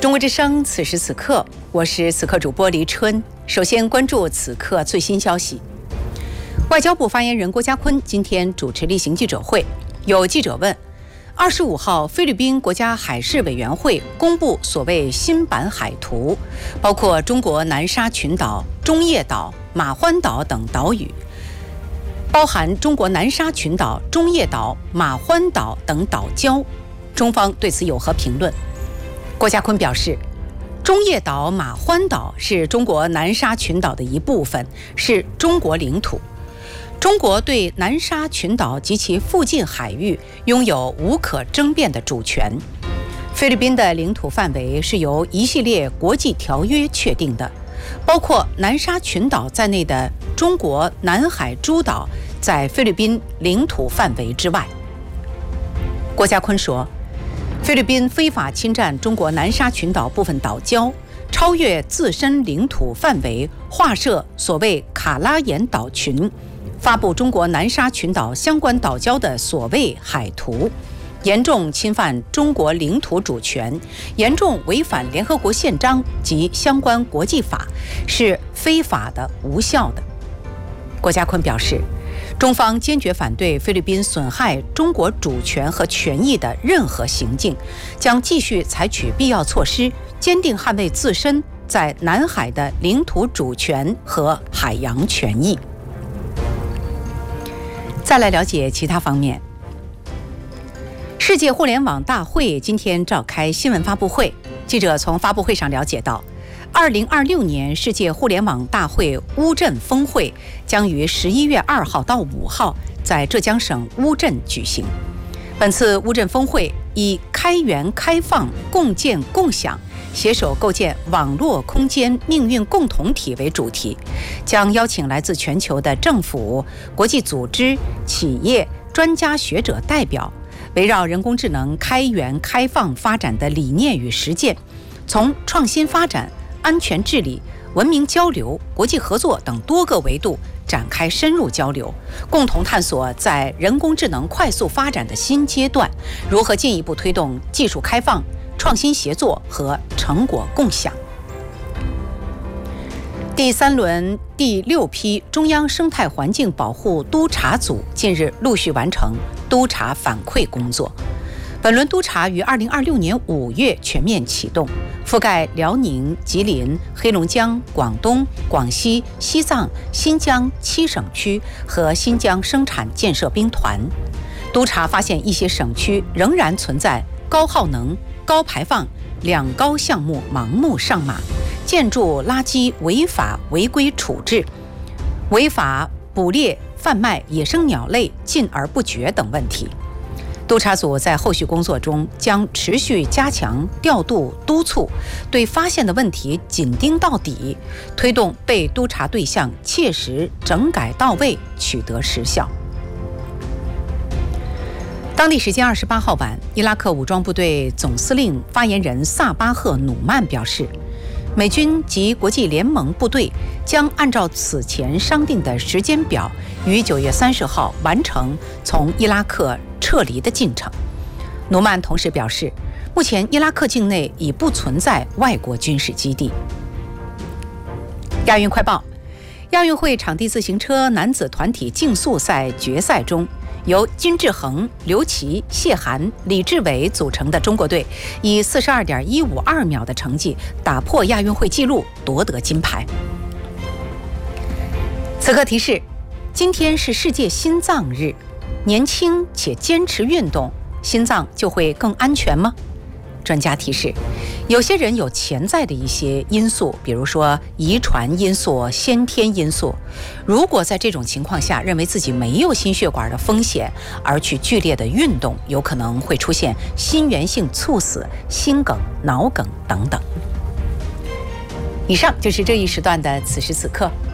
中国之声，此时此刻，我是此刻主播黎春。首先关注此刻最新消息。外交部发言人郭家坤今天主持例行记者会，有记者问：25号，菲律宾国家海事委员会公布所谓新版海图，包括中国南沙群岛、中业岛、马欢岛等岛屿，包含中国南沙群岛、中业岛、马欢岛等岛礁。中方对此有何评论？郭家坤表示，中业岛、马欢岛是中国南沙群岛的一部分，是中国领土。中国对南沙群岛及其附近海域拥有无可争辩的主权。菲律宾的领土范围是由一系列国际条约确定的，包括南沙群岛在内的中国南海诸岛在菲律宾领土范围之外。郭家坤说，菲律宾非法侵占中国南沙群岛部分岛礁，超越自身领土范围，划设所谓卡拉延岛群，发布中国南沙群岛相关岛礁的所谓海图，严重侵犯中国领土主权，严重违反联合国宪章及相关国际法，是非法的、无效的。郭家坤表示，中方坚决反对菲律宾损害中国主权和权益的任何行径，将继续采取必要措施，坚定捍卫自身在南海的领土主权和海洋权益。再来了解其他方面。世界互联网大会今天召开新闻发布会，记者从发布会上了解到，2026年世界互联网大会乌镇峰会将于11月2号到5号在浙江省乌镇举行。本次乌镇峰会以开源开放、共建共享，携手构建网络空间命运共同体为主题，将邀请来自全球的政府、国际组织、企业、专家学者代表，围绕人工智能开源开放发展的理念与实践，从创新发展、安全治理、文明交流、国际合作等多个维度展开深入交流，共同探索在人工智能快速发展的新阶段，如何进一步推动技术开放、创新协作和成果共享。第3轮第6批中央生态环境保护督查组近日陆续完成督查反馈工作。本轮督查于2026年5月全面启动，覆盖辽宁、吉林、黑龙江、广东、广西、西藏、新疆7省区和新疆生产建设兵团。督查发现一些省区仍然存在高耗能、高排放、两高项目盲目上马，建筑垃圾违法违规处置，违法捕猎贩卖野生鸟类禁而不绝等问题。督查组在后续工作中将持续加强调度督促，对发现的问题紧盯到底，推动被督查对象切实整改到位，取得实效。当地时间28号晚，伊拉克武装部队总司令发言人萨巴赫·努曼表示，美军及国际联盟部队将按照此前商定的时间表，于9月30号完成从伊拉克撤离的进程。努曼同时表示，目前伊拉克境内已不存在外国军事基地。亚运快报：亚运会场地自行车男子团体竞速赛决赛中，由金志恒、刘琦、谢涵、李志伟组成的中国队以42.152秒的成绩打破亚运会纪录，夺得金牌。此刻提示：今天是世界心脏日，年轻且坚持运动，心脏就会更安全吗？专家提示，有些人有潜在的一些因素，比如说遗传因素、先天因素。如果在这种情况下认为自己没有心血管的风险，而去剧烈的运动，有可能会出现心源性猝死、心梗、脑梗等等。以上就是这一时段的此时此刻。